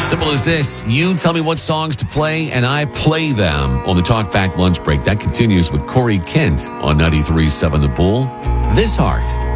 Simple as this. You tell me what songs to play, and I play them on the Talk Back lunch break. That continues with Corey Kent on 93.7 The Bull. This Heart.